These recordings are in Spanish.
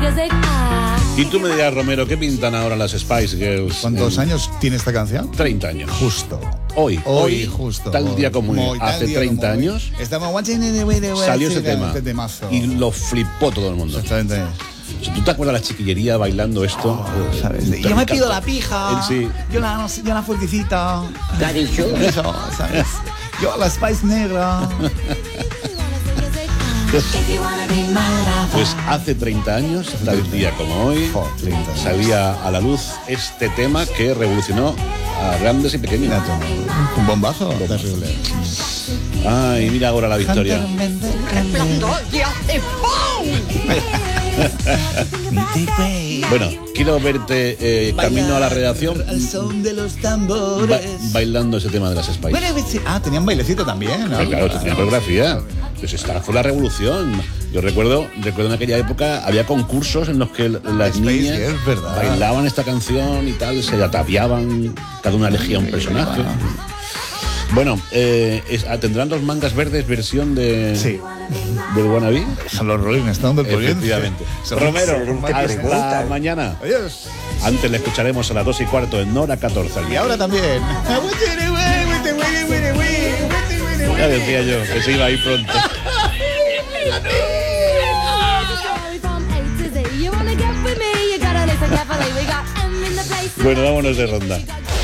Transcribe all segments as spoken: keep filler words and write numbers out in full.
Y tú me dirás, Romero, ¿qué pintan ahora las Spice Girls? ¿Cuántos en... años tiene esta canción? treinta años. Justo. Hoy, hoy, hoy justo. Tal hoy. día como hoy, hace treinta años, estamos salió ese tema y lo flipó todo el mundo. Exactamente. O sea, ¿tú te acuerdas de la chiquillería bailando esto? Oh, ¿sabes? Yo me pido la pija. Sí. Yo la, yo la fuertecita. ¿Qué ha dicho? Eso, ¿sabes? Yo la Spice negra. Pues hace treinta años, tal día como hoy, oh, treinta salía a la luz este tema que revolucionó a grandes y pequeños. Un bombazo, bombazo. Terrible. Ay, mira ahora la victoria. Bueno, quiero verte eh, camino a la redacción al son de los tambores. ba bailando ese tema de las Spice. Bueno, ah, tenían bailecito también, ¿no? Pero claro, tenían coreografía. Pues esta fue la revolución. Yo recuerdo, recuerdo en aquella época había concursos en los que las Space, niñas es verdad. bailaban esta canción y tal, se ataviaban, cada una elegía un personaje. Bueno, eh, es, ¿tendrán los mangas verdes versión de sí. del Wannabe? Son los Rolling Stones del Efectivamente. Romero, hasta mañana. Adiós. Antes le escucharemos a las dos y cuarto en Hora catorce. Y ahora también. Ya decía yo que se iba a ir pronto. Bueno, vámonos de ronda.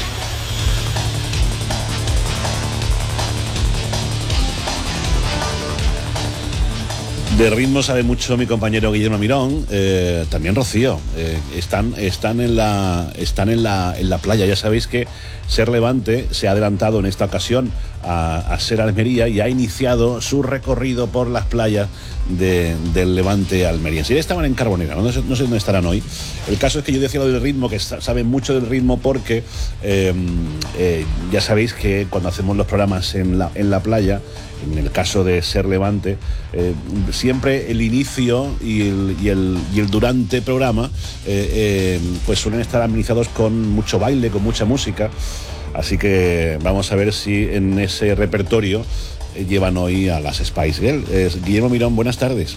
De ritmo sabe mucho mi compañero Guillermo Mirón, eh, también Rocío. Eh, están están en la están en la en la playa. Ya sabéis que Ser Levante se ha adelantado en esta ocasión a, a Ser Almería y ha iniciado su recorrido por las playas de, del Levante almeriense. Ya estaban en Carbonera, ¿no? No sé, no sé dónde estarán hoy. El caso es que yo decía lo del ritmo, que saben mucho del ritmo porque eh, eh, ya sabéis que cuando hacemos los programas en la, en la playa, en el caso de Ser Levante, eh, siempre el inicio y el, y el, y el durante programa eh, eh, pues suelen estar amenizados con mucho baile, con mucha música. Así que vamos a ver si en ese repertorio eh, llevan hoy a las Spice Girls. Eh, Guillermo Mirón, buenas tardes.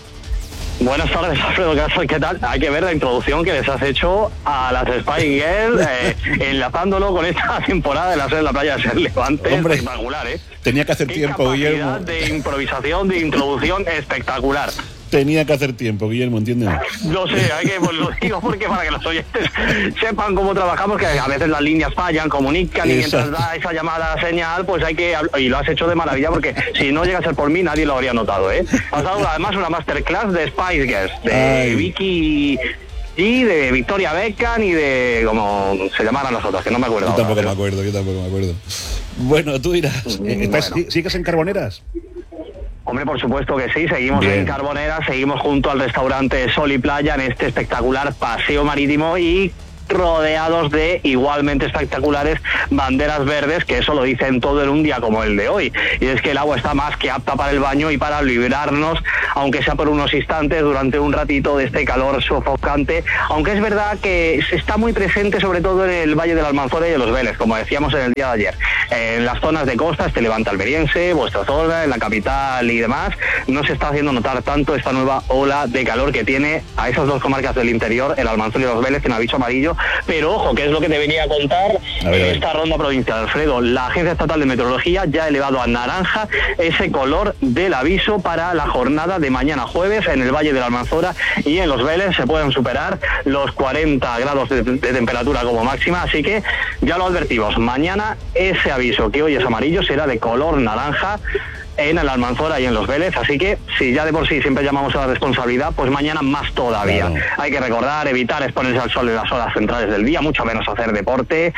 Buenas tardes, Alfredo Casas, ¿qué tal? Hay que ver la introducción que les has hecho a las Spice Girls, eh, enlazándolo con esta temporada de la Ser en la playa de Ser Levante. Hombre, espectacular, ¿eh? Tenía que hacer Qué tiempo, Guillermo. De improvisación, de introducción espectacular. Tenía que hacer tiempo, Guillermo, ¿entiendes? No sé, hay que, pues lo digo porque para que los oyentes sepan cómo trabajamos, que a veces las líneas fallan, comunican y mientras da esa llamada señal, pues hay que, y lo has hecho de maravilla porque si no llega a ser por mí nadie lo habría notado, ¿eh? Has dado además una masterclass de Spice Girls, de Ay. Vicky y de Victoria Beckham y de como se llamaran las otras, que no me acuerdo. Yo ahora, tampoco pero... me acuerdo, yo tampoco me acuerdo. Bueno, tú dirás, ¿estás, bueno. ¿sigues en Carboneras? Hombre, por supuesto que sí, seguimos Bien. en Carbonera, seguimos junto al restaurante Sol y Playa en este espectacular paseo marítimo y rodeados de igualmente espectaculares banderas verdes, que eso lo dicen todo en un día como el de hoy, y es que el agua está más que apta para el baño y para librarnos, aunque sea por unos instantes, durante un ratito de este calor sofocante, aunque es verdad que está muy presente sobre todo en el Valle del Almanzora y de los Vélez, como decíamos en el día de ayer, en las zonas de costa, este Levante almeriense, vuestra zona, en la capital y demás, no se está haciendo notar tanto esta nueva ola de calor que tiene a esas dos comarcas del interior, el Almanzora y los Vélez, en aviso amarillo. Pero ojo, que es lo que te venía a contar a ver, en esta ronda provincial, Alfredo. La Agencia Estatal de Meteorología ya ha elevado a naranja ese color del aviso para la jornada de mañana jueves en el Valle del Almanzora y en los Vélez se pueden superar los cuarenta grados de, de temperatura como máxima, así que ya lo advertimos, mañana ese aviso que hoy es amarillo será de color naranja en el Almanzora y en los Vélez, así que si ya de por sí siempre llamamos a la responsabilidad, pues mañana más todavía. Claro. Hay que recordar, evitar exponerse al sol en las horas centrales del día, mucho menos hacer deporte,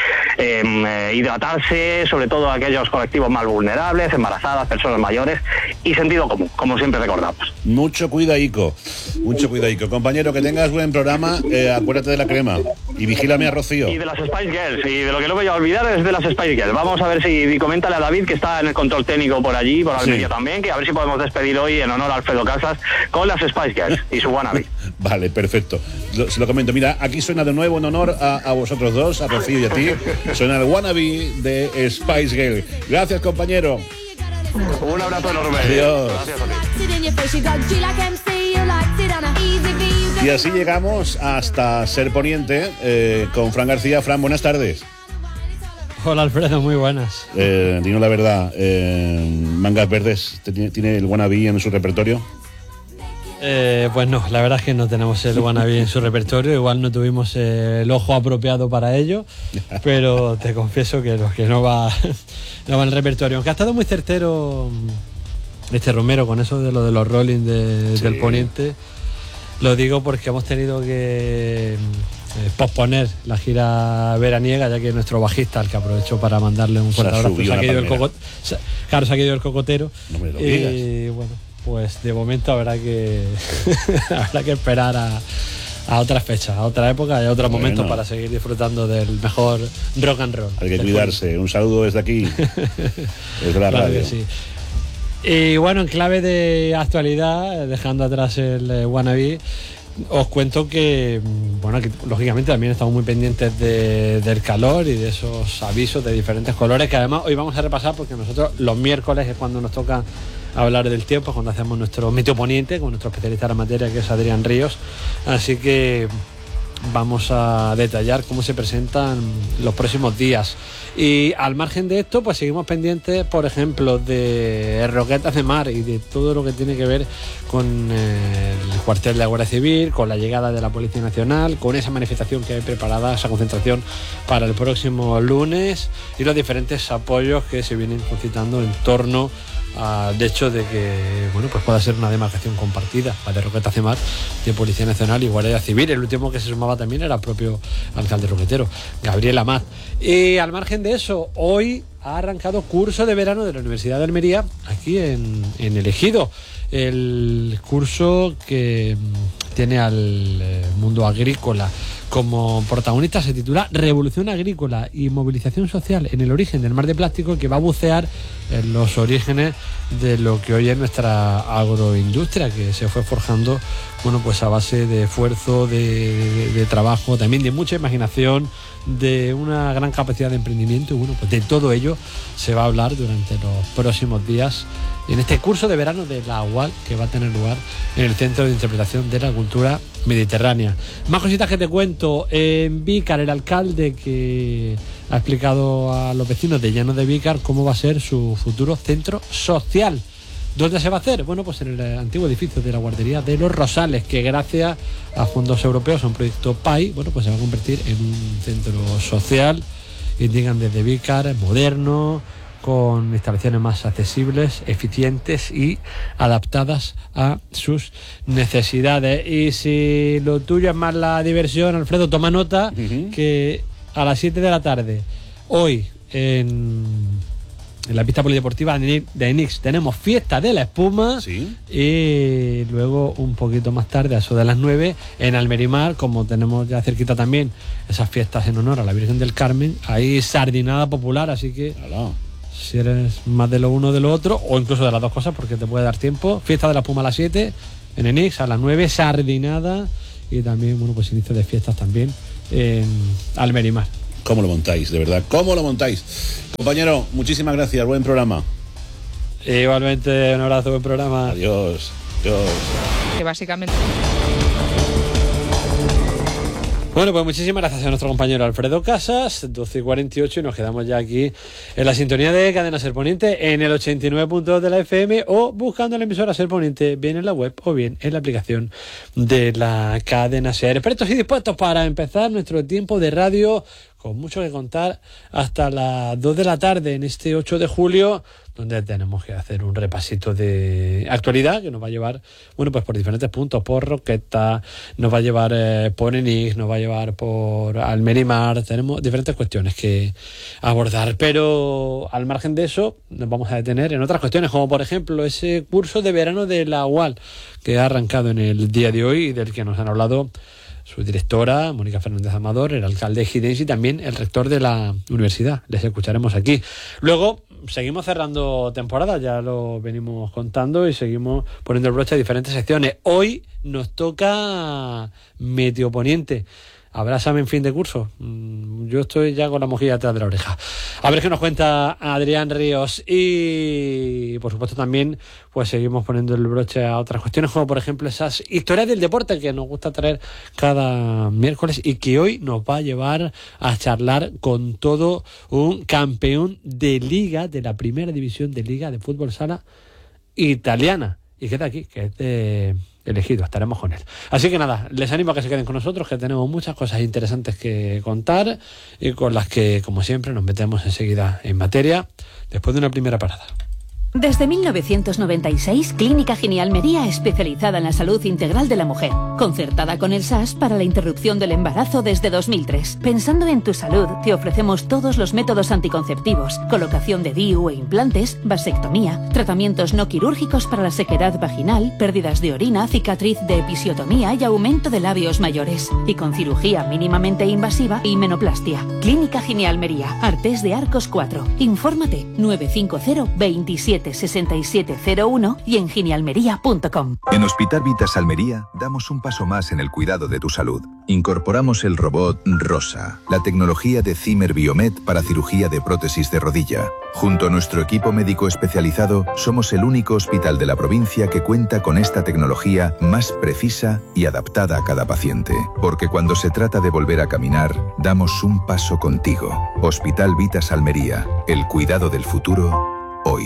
eh, hidratarse, sobre todo aquellos colectivos más vulnerables, embarazadas, personas mayores y sentido común, como siempre recordamos. Mucho cuidadico, mucho cuidadico. Compañero, que tengas buen programa, eh, acuérdate de la crema y vigílame a Rocío. Y de las Spice Girls, y de lo que no voy a olvidar es de las Spice Girls. Vamos a ver si, coméntale a David, que está en el control técnico por allí, por Almería. Sí. También, que a ver si podemos despedir hoy en honor a Alfredo Casas con las Spice Girls y su Wannabe. Vale, perfecto. Lo, se lo comento. Mira, aquí suena de nuevo en honor a, a vosotros dos, a Rocío y a ti. Suena el Wannabe de Spice Girls. Gracias, compañero. Un abrazo enorme. Adiós. Gracias a ti. Y así llegamos hasta Ser Poniente eh, con Fran García. Fran, buenas tardes. Hola Alfredo, muy buenas. Eh, dinos la verdad, eh, Mangas Verdes, ¿tiene el wannabe en su repertorio? Eh, pues no, la verdad es que no tenemos el wannabe en su repertorio, igual no tuvimos eh, el ojo apropiado para ello, pero te confieso que, lo, que no, va, no va en el repertorio. Aunque ha estado muy certero este Romero con eso de lo de los Rolling de, sí. del Poniente. Lo digo porque hemos tenido que eh, posponer la gira veraniega, ya que nuestro bajista, al que aprovecho para mandarle un fuerte abrazo, se ha caído el coco, se, claro, se ha caído el cocotero. No me lo y digas. Bueno, pues de momento habrá que habrá que esperar a, a otras fechas, a otra época y a otros bueno. momentos para seguir disfrutando del mejor rock and roll. Hay que cuidarse. Juego. Un saludo desde aquí, desde la claro radio. Que sí. Y bueno, en clave de actualidad, dejando atrás el eh, wannabe, os cuento que, bueno, que lógicamente también estamos muy pendientes de, del calor y de esos avisos de diferentes colores, que además hoy vamos a repasar porque nosotros los miércoles es cuando nos toca hablar del tiempo, cuando hacemos nuestro Meteo Poniente con nuestro especialista en la materia, que es Adrián Ríos. Así que vamos a detallar cómo se presentan los próximos días. Y al margen de esto, pues seguimos pendientes, por ejemplo, de Roquetas de Mar y de todo lo que tiene que ver con eh, el cuartel de la Guardia Civil, con la llegada de la Policía Nacional, con esa manifestación que hay preparada, esa concentración para el próximo lunes y los diferentes apoyos que se vienen concitando en torno al hecho de que bueno pues pueda ser una demarcación compartida, la de Roquetas de Mar, de Policía Nacional y Guardia Civil. El último que se sumaba también era el propio alcalde roquetero, Gabriel Amat. Y al margen de eso, hoy ha arrancado curso de verano de la Universidad de Almería, aquí en, en El Ejido. El curso que tiene al eh, mundo agrícola como protagonista se titula Revolución Agrícola y Movilización Social en el origen del mar de plástico, que va a bucear en los orígenes de lo que hoy es nuestra agroindustria, que se fue forjando bueno pues a base de esfuerzo, de, de, de trabajo, también de mucha imaginación, de una gran capacidad de emprendimiento, y bueno pues de todo ello se va a hablar durante los próximos días en este curso de verano de la U A L, que va a tener lugar en el Centro de Interpretación de la Cultura Mediterránea. Más cositas que te cuento. En Vícar, el alcalde que ha explicado a los vecinos de Llano de Vícar cómo va a ser su futuro centro social. ¿Dónde se va a hacer? Bueno, pues en el antiguo edificio de la guardería de Los Rosales, que gracias a fondos europeos, a un proyecto P A I, bueno, pues se va a convertir en un centro social, indican desde Vícar, moderno, con instalaciones más accesibles, eficientes y adaptadas a sus necesidades. Y si lo tuyo es más la diversión, Alfredo, toma nota uh-huh. que a las siete de la tarde, hoy, en, en la pista polideportiva de Enix, tenemos fiesta de la espuma. ¿Sí? Y luego un poquito más tarde, a eso de las nueve, en Almerimar, como tenemos ya cerquita también esas fiestas en honor a la Virgen del Carmen, hay sardinada popular, así que Hola. si eres más de lo uno o de lo otro, o incluso de las dos cosas, porque te puede dar tiempo. Fiesta de la espuma a las siete, en Enix, a las nueve, sardinada, y también, bueno, pues inicio de fiestas también en Almerimar. ¿Cómo lo montáis, de verdad? ¿Cómo lo montáis? Compañero, muchísimas gracias, buen programa. Igualmente, un abrazo, buen programa. Adiós. Adiós. Que básicamente... Bueno, pues muchísimas gracias a nuestro compañero Alfredo Casas, doce y cuarenta y ocho, y nos quedamos ya aquí en la sintonía de Cadena Ser Poniente en el ochenta y nueve punto dos de la F M, o buscando la emisora Ser Poniente bien en la web o bien en la aplicación de la Cadena Ser. Prestos y dispuestos para empezar nuestro tiempo de radio, con mucho que contar hasta las dos de la tarde en este ocho de julio, donde tenemos que hacer un repasito de actualidad que nos va a llevar, bueno, pues por diferentes puntos, por Roqueta, nos va a llevar eh, por Enix, nos va a llevar por Almerimar. Tenemos diferentes cuestiones que abordar, pero al margen de eso nos vamos a detener en otras cuestiones, como por ejemplo ese curso de verano de la U A L que ha arrancado en el día de hoy y del que nos han hablado su directora, Mónica Fernández Amador, el alcalde Gidense y también el rector de la universidad. Les escucharemos aquí. Luego seguimos cerrando temporada, ya lo venimos contando, y seguimos poniendo el broche a diferentes secciones. Hoy nos toca Meteo Poniente. ¿Habrá examen fin de curso? Yo estoy ya con la mojilla atrás de la oreja. A ver qué nos cuenta Adrián Ríos. Y, por supuesto, también pues seguimos poniendo el broche a otras cuestiones, como por ejemplo esas historias del deporte que nos gusta traer cada miércoles y que hoy nos va a llevar a charlar con todo un campeón de liga, de la primera división de liga de fútbol sala italiana. Y queda aquí, que es de elegido, estaremos con él. Así que nada, les animo a que se queden con nosotros, que tenemos muchas cosas interesantes que contar y con las que, como siempre, nos metemos enseguida en materia, después de una primera parada. Desde mil novecientos noventa y seis, Clínica Gini Almería, especializada en la salud integral de la mujer, concertada con el S A S para la interrupción del embarazo desde dos mil tres. Pensando en tu salud, te ofrecemos todos los métodos anticonceptivos, colocación de D I U e implantes, vasectomía, tratamientos no quirúrgicos para la sequedad vaginal, pérdidas de orina, cicatriz de episiotomía y aumento de labios mayores, y con cirugía mínimamente invasiva y menoplastia. Clínica Gini Almería, Artés de Arcos cuatro. Infórmate nueve cinco cero, veintisiete, sesenta y siete cero uno y en ginialmería punto com. En Hospital Vitas Almería damos un paso más en el cuidado de tu salud. Incorporamos el robot Rosa, la tecnología de Zimmer Biomet para cirugía de prótesis de rodilla. Junto a nuestro equipo médico especializado, somos el único hospital de la provincia que cuenta con esta tecnología más precisa y adaptada a cada paciente. Porque cuando se trata de volver a caminar, damos un paso contigo. Hospital Vitas Almería, el cuidado del futuro, hoy.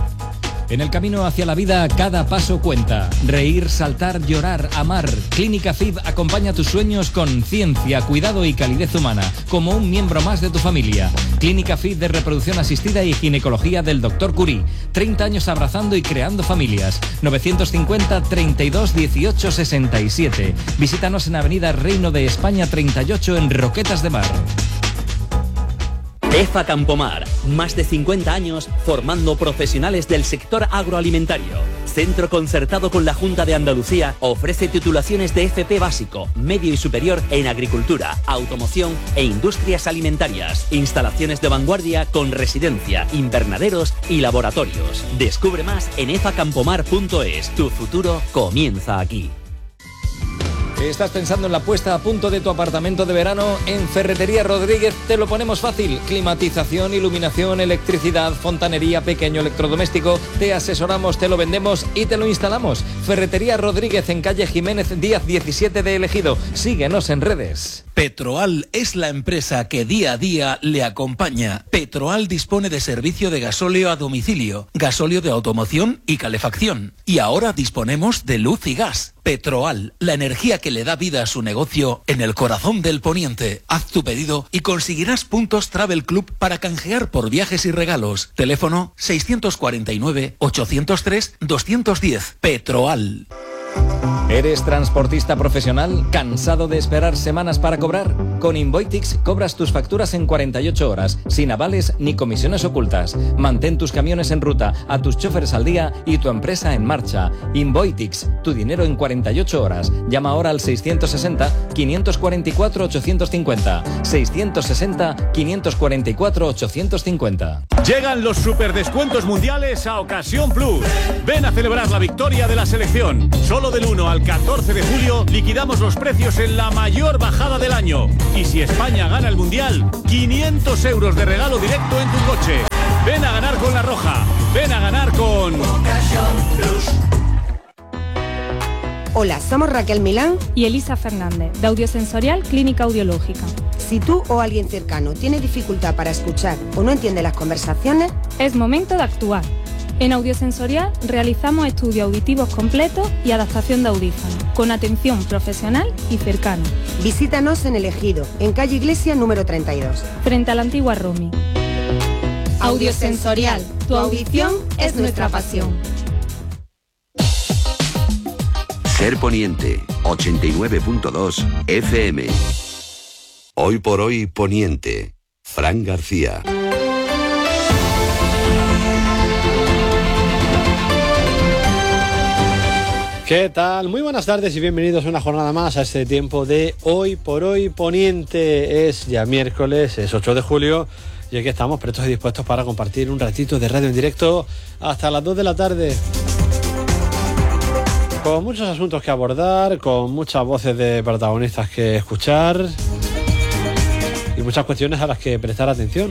En el camino hacia la vida, cada paso cuenta. Reír, saltar, llorar, amar. Clínica F I B acompaña tus sueños con ciencia, cuidado y calidez humana, como un miembro más de tu familia. Clínica F I B de reproducción asistida y ginecología del doctor Curie. treinta años abrazando y creando familias. novecientos cincuenta, treinta y dos, dieciocho, sesenta y siete. Visítanos en Avenida Reino de España treinta y ocho en Roquetas de Mar. EFA Campomar, más de cincuenta años formando profesionales del sector agroalimentario. Centro concertado con la Junta de Andalucía, ofrece titulaciones de F P básico, medio y superior en agricultura, automoción e industrias alimentarias. Instalaciones de vanguardia con residencia, invernaderos y laboratorios. Descubre más en efa campomar punto es. Tu futuro comienza aquí. ¿Estás pensando en la puesta a punto de tu apartamento de verano? En Ferretería Rodríguez te lo ponemos fácil. Climatización, iluminación, electricidad, fontanería, pequeño electrodoméstico. Te asesoramos, te lo vendemos y te lo instalamos. Ferretería Rodríguez en calle Jiménez Díaz diecisiete de El Ejido. Síguenos en redes. Petroal es la empresa que día a día le acompaña. Petroal dispone de servicio de gasóleo a domicilio, gasóleo de automoción y calefacción. Y ahora disponemos de luz y gas. Petroal, la energía que le da vida a su negocio en el corazón del poniente. Haz tu pedido y conseguirás puntos Travel Club para canjear por viajes y regalos. Teléfono seiscientos cuarenta y nueve, ochocientos tres, doscientos diez. Petroal. ¿Eres transportista profesional? ¿Cansado de esperar semanas para cobrar? Con Invoitix cobras tus facturas en cuarenta y ocho horas, sin avales ni comisiones ocultas. Mantén tus camiones en ruta, a tus choferes al día y tu empresa en marcha. Invoitix, tu dinero en cuarenta y ocho horas. Llama ahora al seiscientos sesenta, quinientos cuarenta y cuatro, ochocientos cincuenta. seiscientos sesenta, quinientos cuarenta y cuatro, ochocientos cincuenta. Llegan los superdescuentos mundiales a Ocasión Plus. Ven a celebrar la victoria de la selección. Solo del uno al catorce de julio liquidamos los precios en la mayor bajada del año. Y si España gana el Mundial, quinientos euros de regalo directo en tu coche. Ven a ganar con La Roja. Ven a ganar con Ocasión Plus. Hola, somos Raquel Milán y Elisa Fernández, de Audiosensorial Clínica Audiológica. Si tú o alguien cercano tiene dificultad para escuchar o no entiende las conversaciones, es momento de actuar. En Audiosensorial realizamos estudios auditivos completos y adaptación de audífonos, con atención profesional y cercana. Visítanos en El Ejido, en calle Iglesia número treinta y dos. Frente a la antigua Romi. Audiosensorial, tu audición es nuestra pasión. Ser Poniente, ochenta y nueve punto dos F M. Hoy por hoy Poniente. Fran García. ¿Qué tal? Muy buenas tardes y bienvenidos una jornada más a este tiempo de Hoy por Hoy Poniente. Es ya miércoles, es ocho de julio y aquí estamos prestos y dispuestos para compartir un ratito de radio en directo hasta las dos de la tarde. Con muchos asuntos que abordar, con muchas voces de protagonistas que escuchar y muchas cuestiones a las que prestar atención.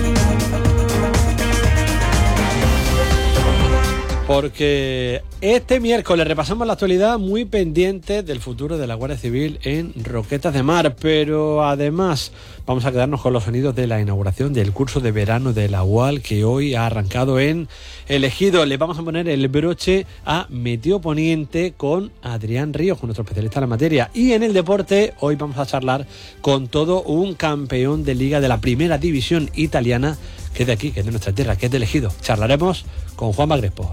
Porque este miércoles repasamos la actualidad muy pendiente del futuro de la Guardia Civil en Roquetas de Mar, pero además vamos a quedarnos con los sonidos de la inauguración del curso de verano de la U A L que hoy ha arrancado en El Ejido. Le vamos a poner el broche a Meteo Poniente con Adrián Ríos, con nuestro especialista en la materia. Y en el deporte hoy vamos a charlar con todo un campeón de liga de la primera división italiana, que es de aquí, que es de nuestra tierra, que es de El Ejido. Charlaremos con Juan Magrespo.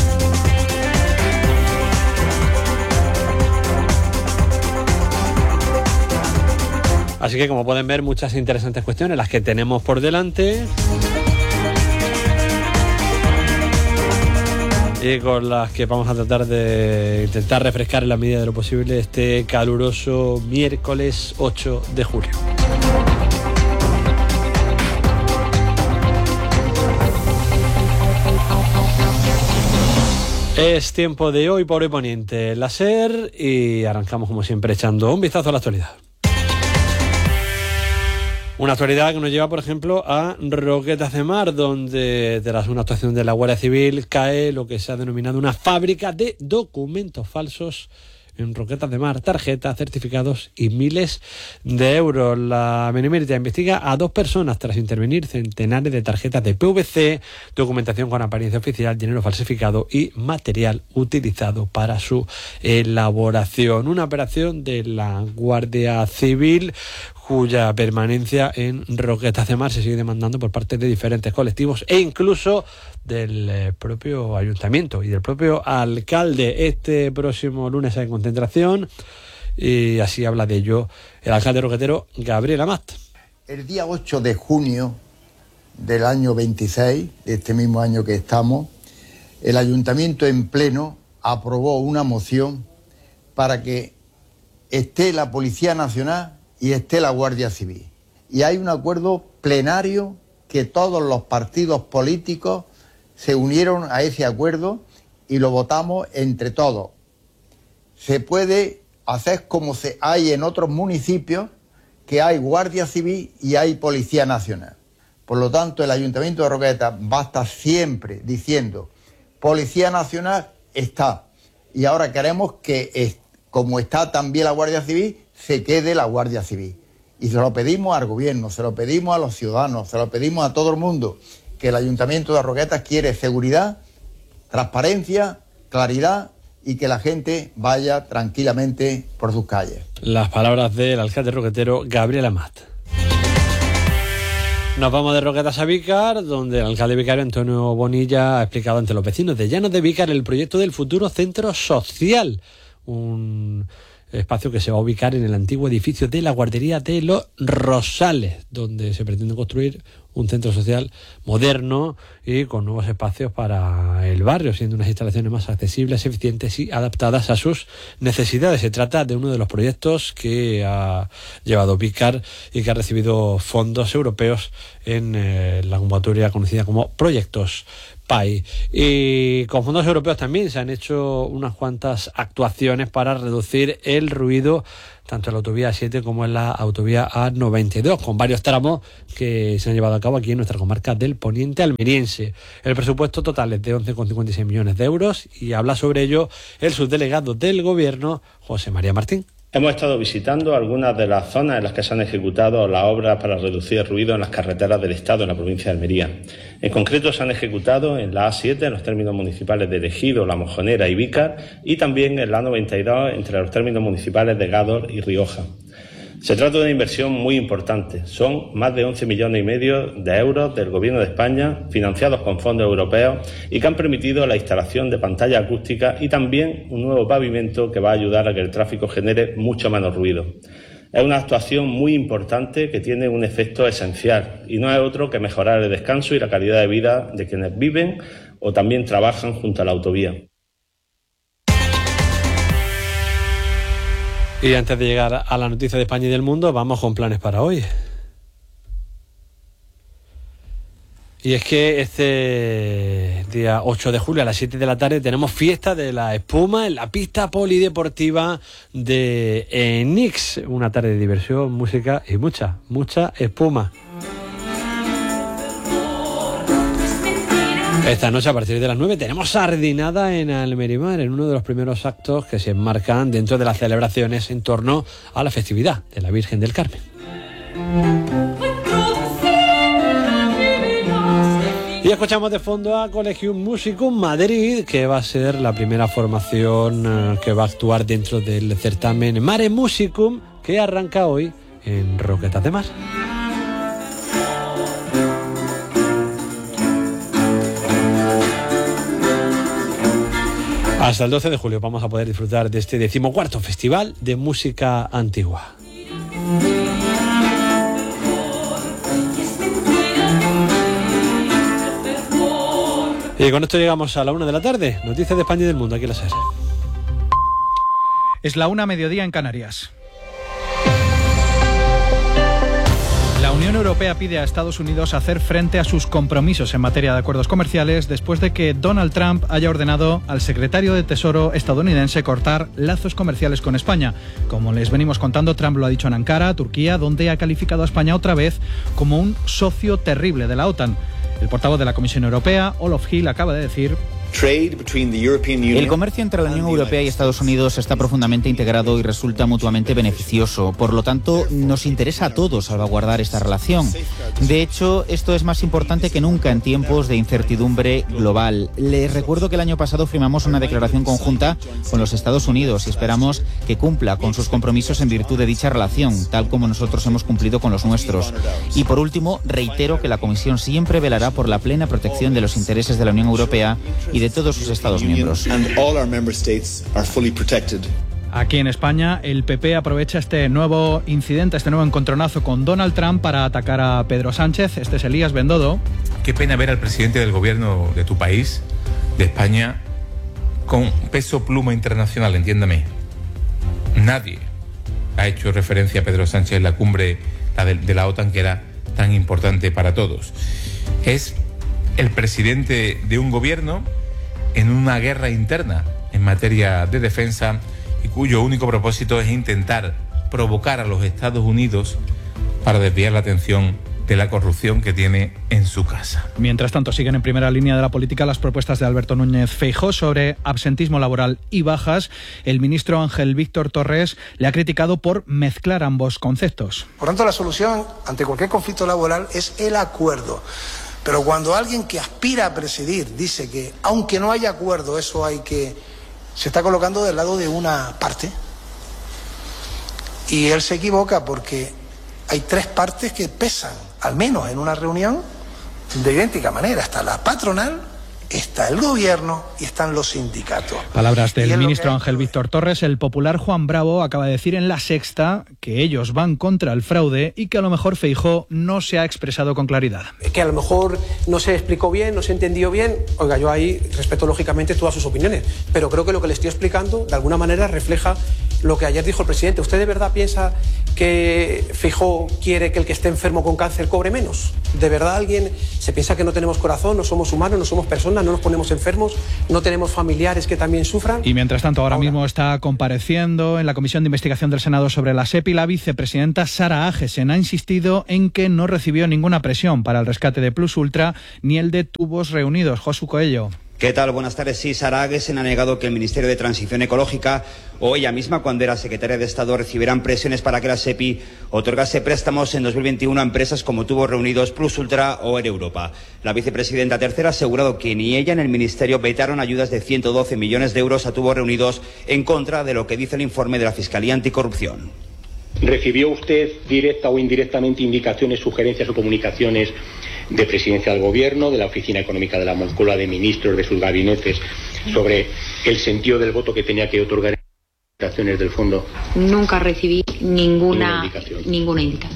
Así que, como pueden ver, muchas interesantes cuestiones las que tenemos por delante y con las que vamos a tratar de intentar refrescar en la medida de lo posible este caluroso miércoles ocho de julio. Es tiempo de Hoy por Hoy Poniente, la SER, y arrancamos como siempre echando un vistazo a la actualidad. Una actualidad que nos lleva, por ejemplo, a Roquetas de Mar, donde tras una actuación de la Guardia Civil cae lo que se ha denominado una fábrica de documentos falsos en Roquetas de Mar, tarjetas, certificados y miles de euros. La Benemérita investiga a dos personas tras intervenir centenares de tarjetas de P V C, documentación con apariencia oficial, dinero falsificado y material utilizado para su elaboración. Una operación de la Guardia Civil cuya permanencia en Roquetas de Mar se sigue demandando por parte de diferentes colectivos e incluso del eh, propio ayuntamiento y del propio alcalde. Este próximo lunes hay concentración y así habla de ello el alcalde roquetero Gabriel Amat. El día ocho de junio del año veintiséis, de este mismo año que estamos, el ayuntamiento en pleno aprobó una moción para que esté la Policía Nacional y esté la Guardia Civil. Y hay un acuerdo plenario que todos los partidos políticos se unieron a ese acuerdo y lo votamos entre todos. Se puede hacer como se hay en otros municipios, que hay Guardia Civil y hay Policía Nacional. Por lo tanto, el Ayuntamiento de Roquetas va a estar siempre diciendo Policía Nacional está. Y ahora queremos que, como está también la Guardia Civil, se quede la Guardia Civil. Y se lo pedimos al gobierno, se lo pedimos a los ciudadanos, se lo pedimos a todo el mundo, que el Ayuntamiento de Roquetas quiere seguridad, transparencia, claridad y que la gente vaya tranquilamente por sus calles. Las palabras del alcalde roquetero Gabriel Amat. Nos vamos de Roquetas a Vícar, donde el alcalde vicario Antonio Bonilla ha explicado ante los vecinos de Llanos de Vícar el proyecto del futuro centro social, un espacio que se va a ubicar en el antiguo edificio de la guardería de Los Rosales, donde se pretende construir un centro social moderno y con nuevos espacios para el barrio, siendo unas instalaciones más accesibles, eficientes y adaptadas a sus necesidades. Se trata de uno de los proyectos que ha llevado Vícar y que ha recibido fondos europeos en eh, la convocatoria conocida como Proyectos P A I. Y con fondos europeos también se han hecho unas cuantas actuaciones para reducir el ruido tanto en la autovía A siete como en la autovía A noventa y dos, con varios tramos que se han llevado a cabo aquí en nuestra comarca del Poniente almeriense. El presupuesto total es de once coma cincuenta y seis millones de euros y habla sobre ello el subdelegado del Gobierno, José María Martín. Hemos estado visitando algunas de las zonas en las que se han ejecutado las obras para reducir el ruido en las carreteras del Estado en la provincia de Almería. En concreto se han ejecutado en la A siete, en los términos municipales de El Ejido, La Mojonera y Vícar, y también en la A noventa y dos, entre los términos municipales de Gádor y Rioja. Se trata de una inversión muy importante. Son más de once millones y medio de euros del Gobierno de España, financiados con fondos europeos y que han permitido la instalación de pantallas acústicas y también un nuevo pavimento que va a ayudar a que el tráfico genere mucho menos ruido. Es una actuación muy importante que tiene un efecto esencial y no es otro que mejorar el descanso y la calidad de vida de quienes viven o también trabajan junto a la autovía. Y antes de llegar a la noticia de España y del mundo, vamos con planes para hoy. Y es que este día ocho de julio a las siete de la tarde tenemos fiesta de la espuma en la pista polideportiva de Enix. Una tarde de diversión, música y mucha, mucha espuma. Esta noche a partir de las nueve tenemos sardinada en Almerimar, en uno de los primeros actos que se enmarcan dentro de las celebraciones en torno a la festividad de la Virgen del Carmen. Y escuchamos de fondo a Collegium Musicum Madrid, que va a ser la primera formación eh, que va a actuar dentro del certamen Mare Musicum, que arranca hoy en Roquetas de Mar. Hasta el doce de julio vamos a poder disfrutar de este decimocuarto Festival de Música Antigua. Y con esto llegamos a la una de la tarde. Noticias de España y del mundo, aquí en la SER. Es la una, mediodía en Canarias. La Unión Europea pide a Estados Unidos hacer frente a sus compromisos en materia de acuerdos comerciales después de que Donald Trump haya ordenado al secretario de Tesoro estadounidense cortar lazos comerciales con España. Como les venimos contando, Trump lo ha dicho en Ankara, Turquía, donde ha calificado a España otra vez como un socio terrible de la OTAN. El portavoz de la Comisión Europea, Olof Hill, acaba de decir: el comercio entre la Unión Europea y Estados Unidos está profundamente integrado y resulta mutuamente beneficioso. Por lo tanto, nos interesa a todos salvaguardar esta relación. De hecho, esto es más importante que nunca en tiempos de incertidumbre global. Les recuerdo que el año pasado firmamos una declaración conjunta con los Estados Unidos y esperamos que cumpla con sus compromisos en virtud de dicha relación, tal como nosotros hemos cumplido con los nuestros. Y por último, reitero que la Comisión siempre velará por la plena protección de los intereses de la Unión Europea y de todos sus Estados miembros. Aquí en España, el P P aprovecha este nuevo incidente, este nuevo encontronazo con Donald Trump para atacar a Pedro Sánchez. Este es Elías Bendodo. Qué pena ver al presidente del gobierno de tu país, de España, con peso pluma internacional, entiéndame. Nadie ha hecho referencia a Pedro Sánchez en la cumbre la de, de la OTAN, que era tan importante para todos. Es el presidente de un gobierno en una guerra interna en materia de defensa y cuyo único propósito es intentar provocar a los Estados Unidos para desviar la atención de la corrupción que tiene en su casa. Mientras tanto, siguen en primera línea de la política las propuestas de Alberto Núñez Feijóo sobre absentismo laboral y bajas. El ministro Ángel Víctor Torres le ha criticado por mezclar ambos conceptos. Por tanto, la solución ante cualquier conflicto laboral es el acuerdo. Pero cuando alguien que aspira a presidir dice que, aunque no haya acuerdo, eso hay que... se está colocando del lado de una parte. Y él se equivoca porque hay tres partes que pesan, al menos en una reunión, de idéntica manera. Está la patronal, está el gobierno y están los sindicatos. Palabras del ministro Ángel Víctor Torres. El popular Juan Bravo acaba de decir en La Sexta que ellos van contra el fraude y que a lo mejor Feijóo no se ha expresado con claridad. Que a lo mejor no se explicó bien, no se entendió bien. Oiga, yo ahí respeto lógicamente todas sus opiniones, pero creo que lo que le estoy explicando de alguna manera refleja lo que ayer dijo el presidente. ¿Usted de verdad piensa que Feijóo quiere que el que esté enfermo con cáncer cobre menos? ¿De verdad alguien se piensa que no tenemos corazón, no somos humanos, no somos personas, no nos ponemos enfermos, no tenemos familiares que también sufran? Y mientras tanto, ahora, ahora mismo está compareciendo en la Comisión de Investigación del Senado sobre la SEPI la vicepresidenta Sara Agesen. Ha insistido en que no recibió ninguna presión para el rescate de Plus Ultra ni el de Tubos Reunidos. Josu Coello. ¿Qué tal? Buenas tardes. Sí, Sara Agesen ha negado que el Ministerio de Transición Ecológica o ella misma, cuando era secretaria de Estado, recibieran presiones para que la SEPI otorgase préstamos en dos mil veintiuno a empresas como Tubos Reunidos, Plus Ultra o Air Europa. La vicepresidenta tercera ha asegurado que ni ella ni el Ministerio vetaron ayudas de ciento doce millones de euros a Tubos Reunidos, en contra de lo que dice el informe de la Fiscalía Anticorrupción. ¿Recibió usted directa o indirectamente indicaciones, sugerencias o comunicaciones de Presidencia del Gobierno, de la Oficina Económica de la Moncloa, de ministros, de sus gabinetes, sobre el sentido del voto que tenía que otorgar en las acciones del fondo? Nunca recibí ninguna, ninguna indicación. Ninguna indicación.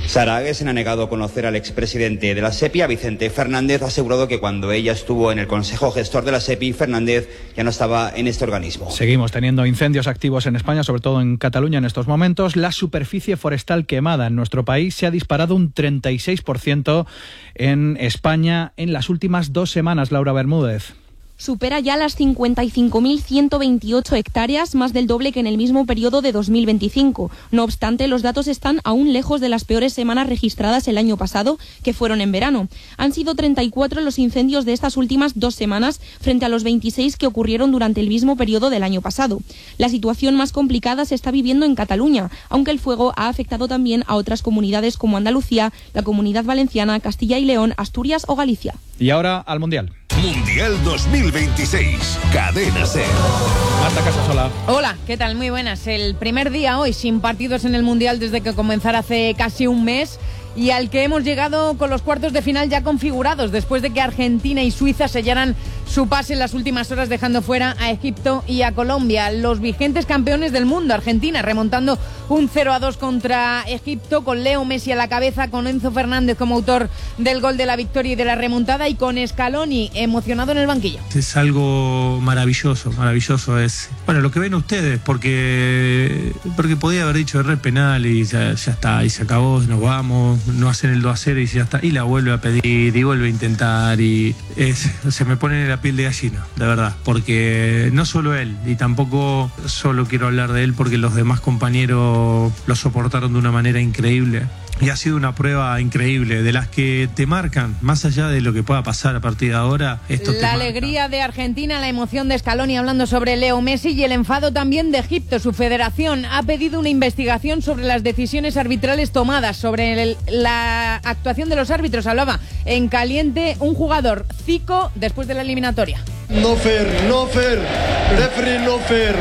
Sara Agesen ha negado conocer al expresidente de la SEPI. A Vicente Fernández ha asegurado que cuando ella estuvo en el Consejo Gestor de la SEPI, Fernández ya no estaba en este organismo. Seguimos teniendo incendios activos en España, sobre todo en Cataluña en estos momentos. La superficie forestal quemada en nuestro país se ha disparado un treinta y seis por ciento en España en las últimas dos semanas. Laura Bermúdez. Supera ya las cincuenta y cinco mil ciento veintiocho hectáreas, más del doble que en el mismo periodo de dos mil veinticinco. No obstante, los datos están aún lejos de las peores semanas registradas el año pasado, que fueron en verano. Han sido treinta y cuatro los incendios de estas últimas dos semanas, frente a los veintiséis que ocurrieron durante el mismo periodo del año pasado. La situación más complicada se está viviendo en Cataluña, aunque el fuego ha afectado también a otras comunidades como Andalucía, la Comunidad Valenciana, Castilla y León, Asturias o Galicia. Y ahora al Mundial. Mundial dos mil veintiséis, Cadena SER. Marta Casasola. Hola, ¿qué tal? Muy buenas. El primer día hoy sin partidos en el Mundial desde que comenzara hace casi un mes, y al que hemos llegado con los cuartos de final ya configurados, después de que Argentina y Suiza sellaran su pase en las últimas horas, dejando fuera a Egipto y a Colombia. Los vigentes campeones del mundo, Argentina, remontando un cero a dos contra Egipto, con Leo Messi a la cabeza, con Enzo Fernández como autor del gol de la victoria y de la remontada, y con Scaloni emocionado en el banquillo. Es algo maravilloso, maravilloso. Es, bueno, lo que ven ustedes, porque, porque podía haber dicho error penal y ya, ya está, y se acabó, nos vamos. No hacen el dos a cero y ya está, y la vuelve a pedir y vuelve a intentar, y es, se me pone la piel de gallina, de verdad, porque no solo él, y tampoco solo quiero hablar de él porque los demás compañeros lo soportaron de una manera increíble. Y ha sido una prueba increíble, de las que te marcan, más allá de lo que pueda pasar a partir de ahora. Esto te la marca. Alegría de Argentina, la emoción de Scaloni hablando sobre Leo Messi, y el enfado también de Egipto. Su federación ha pedido una investigación sobre las decisiones arbitrales tomadas, sobre el, la actuación de los árbitros. Hablaba en caliente un jugador, Zico, después de la eliminatoria. No fair, no fair, referee no fair.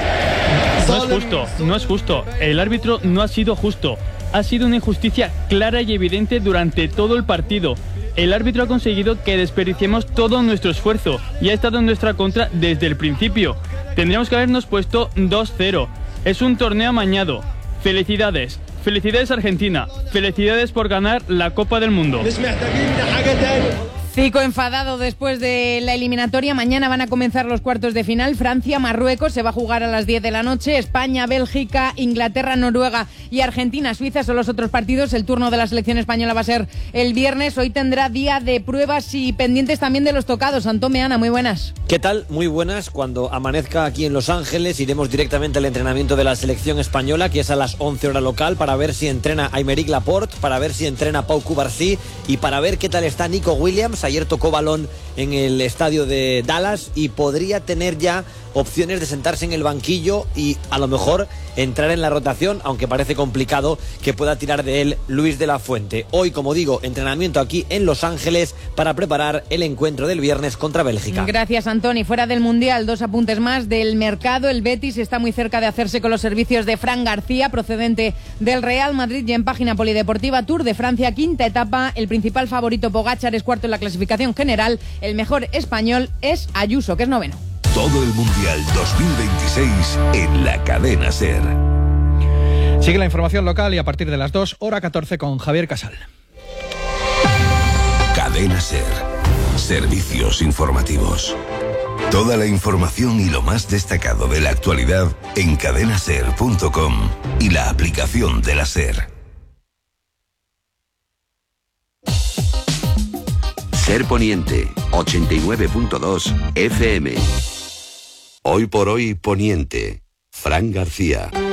No es justo, no es justo. El árbitro no ha sido justo. Ha sido una injusticia clara y evidente durante todo el partido. El árbitro ha conseguido que desperdiciemos todo nuestro esfuerzo y ha estado en nuestra contra desde el principio. Tendríamos que habernos puesto dos cero. Es un torneo amañado. Felicidades. Felicidades Argentina. Felicidades por ganar la Copa del Mundo. Zico enfadado después de la eliminatoria. Mañana van a comenzar los cuartos de final. Francia, Marruecos, se va a jugar a las diez de la noche. España, Bélgica, Inglaterra, Noruega y Argentina, Suiza son los otros partidos. El turno de la selección española va a ser el viernes. Hoy tendrá día de pruebas y pendientes también de los tocados. Antón Meana, muy buenas. ¿Qué tal? Muy buenas. Cuando amanezca aquí en Los Ángeles iremos directamente al entrenamiento de la selección española, que es a las once hora local, para ver si entrena Aymeric Laporte, para ver si entrena Pau Cubarsí y para ver qué tal está Nico Williams. Ayer tocó balón en el estadio de Dallas y podría tener ya opciones de sentarse en el banquillo y a lo mejor entrar en la rotación, aunque parece complicado que pueda tirar de él Luis de la Fuente. Hoy, como digo, entrenamiento aquí en Los Ángeles para preparar el encuentro del viernes contra Bélgica. Gracias, Antoni. Fuera del Mundial, dos apuntes más del mercado. El Betis está muy cerca de hacerse con los servicios de Fran García, procedente del Real Madrid, y en página polideportiva, Tour de Francia, quinta etapa. El principal favorito, Pogačar, es cuarto en la clasificación general. El mejor español es Ayuso, que es noveno. Todo el Mundial dos mil veintiséis en la Cadena SER. Sigue la información local y a partir de las dos, hora catorce, con Javier Casal. Cadena SER. Servicios informativos. Toda la información y lo más destacado de la actualidad en cadena ser punto com y la aplicación de la SER. SER Poniente, ochenta y nueve punto dos F M. Hoy por hoy Poniente, Fran García.